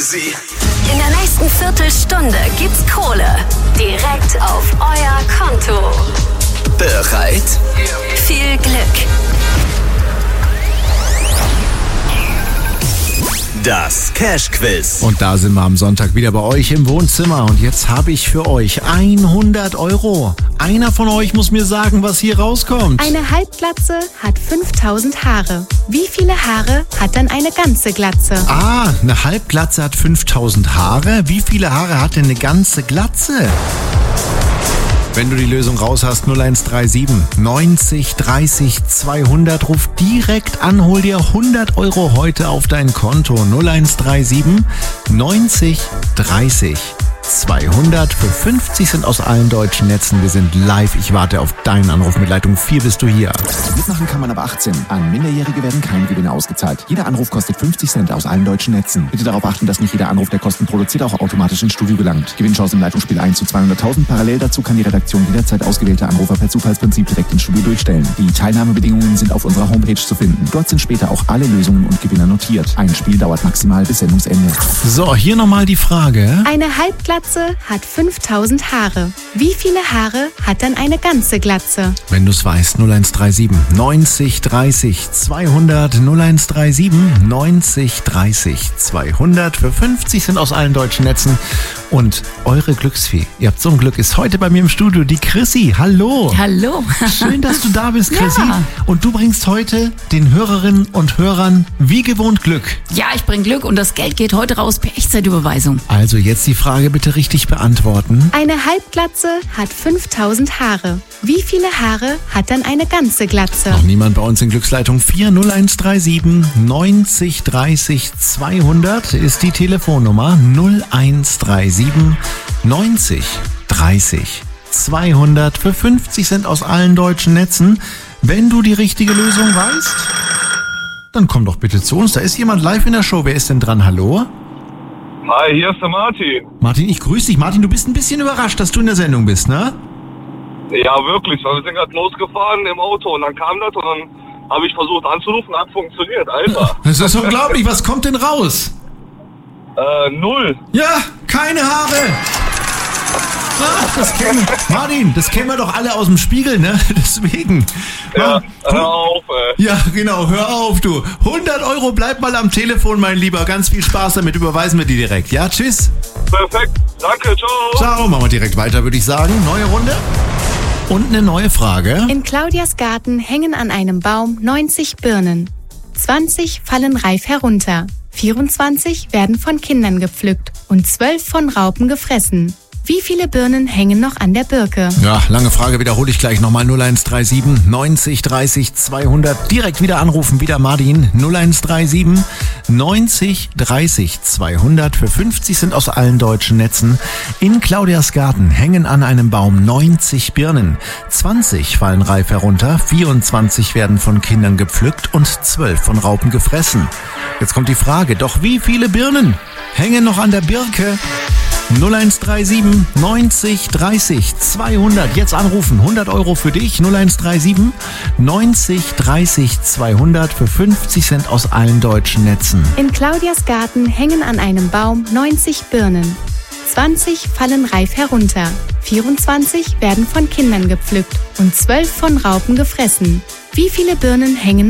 Chrissy. In der nächsten Viertelstunde gibt's Kohle. Direkt auf euer Konto. Bereit? Viel Glück. Das Cash-Quiz. Und da sind wir am Sonntag wieder bei euch im Wohnzimmer. Und jetzt habe ich für euch 100 Euro. Einer von euch muss mir sagen, was hier rauskommt. Eine Halbglatze hat 5000 Haare. Wie viele Haare hat dann eine ganze Glatze? Ah, eine Halbglatze hat 5000 Haare. Wie viele Haare hat denn eine ganze Glatze? Wenn du die Lösung raus hast, 0137 90 30 200, ruf direkt an, hol dir 100 Euro heute auf dein Konto. 0137 90 30 200. Für 50 sind aus allen deutschen Netzen. Wir sind live. Ich warte auf deinen Anruf. Mit Leitung 4 bist du hier. Mitmachen kann man ab 18. An Minderjährige werden keine Gewinne ausgezahlt. Jeder Anruf kostet 50 Cent aus allen deutschen Netzen. Bitte darauf achten, dass nicht jeder Anruf, der Kosten produziert, auch automatisch ins Studio gelangt. Gewinnchance im Leitungsspiel 1 zu 200.000. Parallel dazu kann die Redaktion jederzeit ausgewählte Anrufer per Zufallsprinzip direkt ins Studio durchstellen. Die Teilnahmebedingungen sind auf unserer Homepage zu finden. Dort sind später auch alle Lösungen und Gewinner notiert. Ein Spiel dauert maximal bis Sendungsende. So, hier nochmal die Frage. Eine Halbglatze hat 5000 Haare. Wie viele Haare hat dann eine ganze Glatze? Wenn du es weißt, 0137 90 30 200. 0137 90 30 200. Für 50 sind aus allen deutschen Netzen. Und eure Glücksfee, ihr habt so ein Glück, ist heute bei mir im Studio die Chrissy. Hallo. Hallo. Schön, dass du da bist, Chrissy. Ja. Und du bringst heute den Hörerinnen und Hörern wie gewohnt Glück. Ja, ich bring Glück und das Geld geht heute raus per Echtzeitüberweisung. Also jetzt die Frage bitte richtig beantworten. Eine Halbglatze hat 5000 Haare. Wie viele Haare hat dann eine ganze Glatze? Noch niemand bei uns in Glücksleitung 4 0137 90 30 200 ist die Telefonnummer. 0137 90 30 200. Für 50 sind aus allen deutschen Netzen. Wenn du die richtige Lösung weißt, dann komm doch bitte zu uns. Da ist jemand live in der Show. Wer ist denn dran? Hallo? Hi, hier ist der Martin. Martin, ich grüße dich. Martin, du bist ein bisschen überrascht, dass du in der Sendung bist, ne? Ja, wirklich. Wir sind gerade losgefahren im Auto und dann kam das und dann habe ich versucht anzurufen, hat funktioniert, Alter. Das ist unglaublich. Was kommt denn raus? 0. Ja, keine Haare. Martin, das kennen wir doch alle aus dem Spiegel, ne? Deswegen. Ja, hör auf, ey. Ja, genau, hör auf, du. 100 Euro, bleib mal am Telefon, mein Lieber. Ganz viel Spaß damit, überweisen wir die direkt. Ja, tschüss. Perfekt. Danke, ciao. Ciao, machen wir direkt weiter, würde ich sagen. Neue Runde. Und eine neue Frage. In Claudias Garten hängen an einem Baum 90 Birnen. 20 fallen reif herunter. 24 werden von Kindern gepflückt und 12 von Raupen gefressen. Wie viele Birnen hängen noch an der Birke? Ja, lange Frage, wiederhole ich gleich nochmal. 0137 90 30 200. Direkt wieder anrufen, wieder Martin. 0137 90 30 200. Für 50 sind aus allen deutschen Netzen. In Claudias Garten hängen an einem Baum 90 Birnen. 20 fallen reif herunter, 24 werden von Kindern gepflückt und 12 von Raupen gefressen. Jetzt kommt die Frage, doch wie viele Birnen hängen noch an der Birke? 0137 90 30 200. Jetzt anrufen. 100 Euro für dich. 0137 90 30 200. Für 50 Cent aus allen deutschen Netzen. In Claudias Garten hängen an einem Baum 90 Birnen. 20 fallen reif herunter. 24 werden von Kindern gepflückt und 12 von Raupen gefressen. Wie viele Birnen hängen